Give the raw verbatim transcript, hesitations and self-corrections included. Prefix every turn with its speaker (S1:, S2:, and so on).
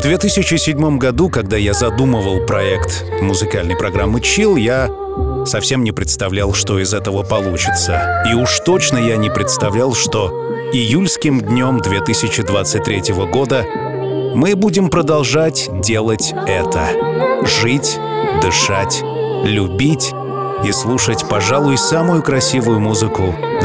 S1: В две тысячи седьмом году, когда я задумывал проект музыкальной программы Chill, я совсем не представлял, что из этого получится. И уж точно я не представлял, что июльским днем две тысячи двадцать третьего года мы будем продолжать делать это. Жить, дышать, любить и слушать, пожалуй, самую красивую музыку